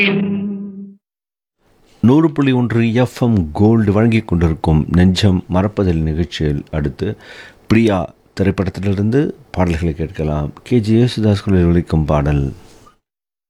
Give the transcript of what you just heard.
100.1 FM gold வழங்கிக் கொண்டிருக்கும் நெஞ்சம் மறப்பதில் நிகழ்ச்சியில் அடுத்து பிரியா திரைப்படத்திலிருந்து பாடல்களை கேட்கலாம். கேஜி யேசுதாஸ் குரலில் ஒலிக்கும் பாடல்.